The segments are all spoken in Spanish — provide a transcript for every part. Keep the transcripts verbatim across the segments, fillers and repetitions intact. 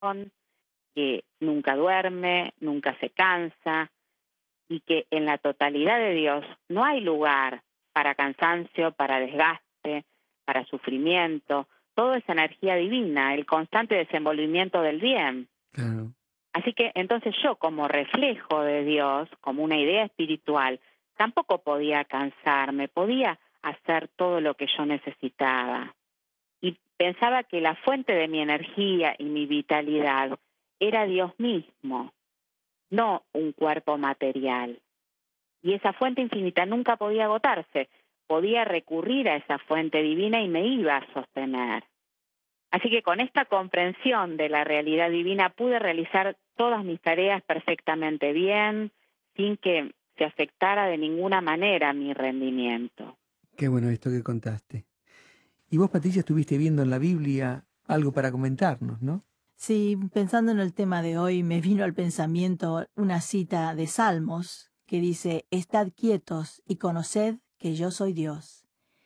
que nunca duerme, nunca se cansa, y que en la totalidad de Dios no hay lugar para cansancio, para desgaste, para sufrimiento. Todo es energía divina, el constante desenvolvimiento del bien. Claro. Así que entonces yo, como reflejo de Dios, como una idea espiritual, tampoco podía cansarme, podía hacer todo lo que yo necesitaba. Y pensaba que la fuente de mi energía y mi vitalidad era Dios mismo, no un cuerpo material. Y esa fuente infinita nunca podía agotarse, podía recurrir a esa fuente divina y me iba a sostener. Así que con esta comprensión de la realidad divina pude realizar todas mis tareas perfectamente bien, sin que se afectara de ninguna manera mi rendimiento. Qué bueno esto que contaste. Y vos, Patricia, estuviste viendo en la Biblia algo para comentarnos, ¿no? Sí, pensando en el tema de hoy, me vino al pensamiento una cita de Salmos que dice: «Estad quietos y conoced que yo soy Dios».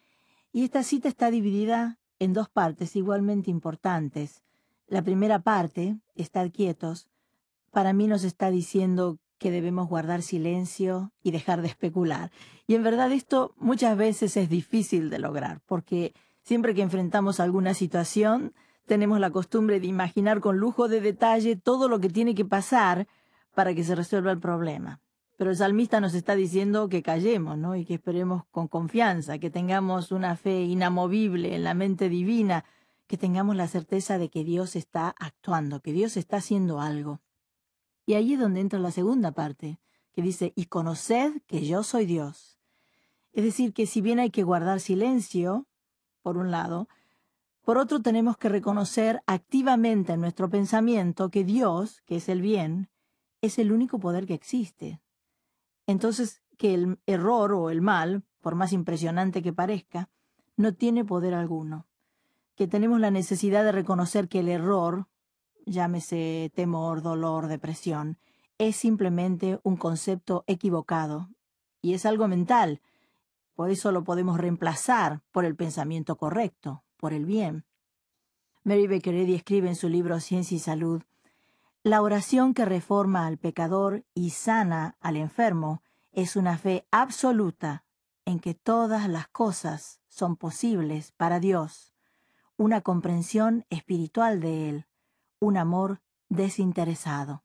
Y esta cita está dividida en dos partes igualmente importantes. La primera parte, «Estad quietos», para mí nos está diciendo que debemos guardar silencio y dejar de especular. Y en verdad esto muchas veces es difícil de lograr, porque siempre que enfrentamos alguna situación, tenemos la costumbre de imaginar con lujo de detalle todo lo que tiene que pasar para que se resuelva el problema. Pero el salmista nos está diciendo que callemos, ¿no? Y que esperemos con confianza, que tengamos una fe inamovible en la mente divina, que tengamos la certeza de que Dios está actuando, que Dios está haciendo algo. Y ahí es donde entra la segunda parte, que dice: «Y conoced que yo soy Dios». Es decir, que si bien hay que guardar silencio, por un lado, por otro tenemos que reconocer activamente en nuestro pensamiento que Dios, que es el bien, es el único poder que existe. Entonces, que el error o el mal, por más impresionante que parezca, no tiene poder alguno. Que tenemos la necesidad de reconocer que el error, llámese temor, dolor, depresión, es simplemente un concepto equivocado y es algo mental. Por eso lo podemos reemplazar por el pensamiento correcto, por el bien. Mary Baker Eddy escribe en su libro Ciencia y Salud: «La oración que reforma al pecador y sana al enfermo es una fe absoluta en que todas las cosas son posibles para Dios, una comprensión espiritual de Él, un amor desinteresado».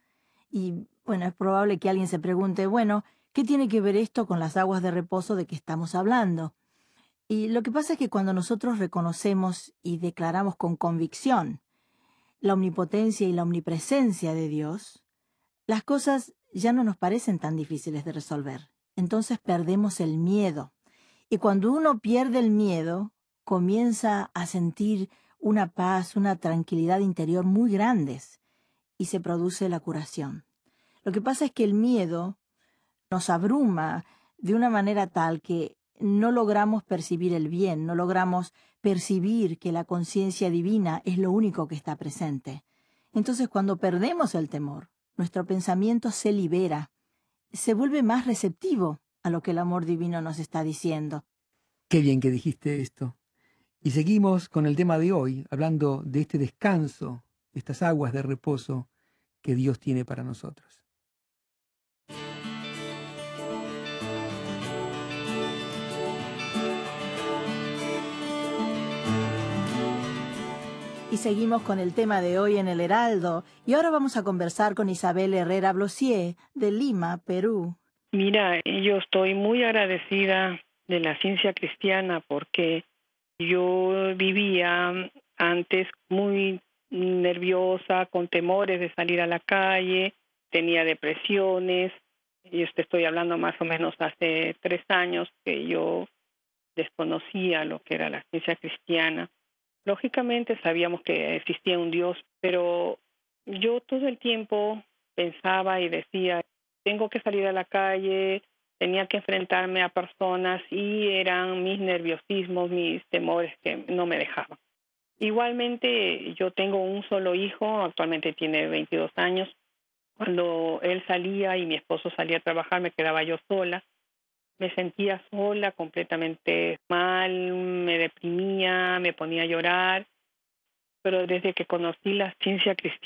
Y bueno, es probable que alguien se pregunte, bueno, ¿qué tiene que ver esto con las aguas de reposo de que estamos hablando? Y lo que pasa es que cuando nosotros reconocemos y declaramos con convicción la omnipotencia y la omnipresencia de Dios, las cosas ya no nos parecen tan difíciles de resolver. Entonces perdemos el miedo. Y cuando uno pierde el miedo, comienza a sentir una paz, una tranquilidad interior muy grandes, y se produce la curación. Lo que pasa es que el miedo nos abruma de una manera tal que no logramos percibir el bien, no logramos percibir que la conciencia divina es lo único que está presente. Entonces, cuando perdemos el temor, nuestro pensamiento se libera, se vuelve más receptivo a lo que el amor divino nos está diciendo. Qué bien que dijiste esto. Y seguimos con el tema de hoy, hablando de este descanso, estas aguas de reposo que Dios tiene para nosotros. Y seguimos con el tema de hoy en El Heraldo. Y ahora vamos a conversar con Isabel Herrera Blosier, de Lima, Perú. Mira, yo estoy muy agradecida de la ciencia cristiana porque yo vivía antes muy nerviosa, con temores de salir a la calle, tenía depresiones. Y te estoy hablando más o menos hace tres años que yo desconocía lo que era la ciencia cristiana. Lógicamente sabíamos que existía un Dios, pero yo todo el tiempo pensaba y decía, tengo que salir a la calle, tenía que enfrentarme a personas y eran mis nerviosismos, mis temores que no me dejaban. Igualmente, yo tengo un solo hijo, actualmente tiene veintidós años. Cuando él salía y mi esposo salía a trabajar, me quedaba yo sola. Me sentía sola, completamente mal, me deprimía, me ponía a llorar. pero desde que conocí la ciencia cristiana,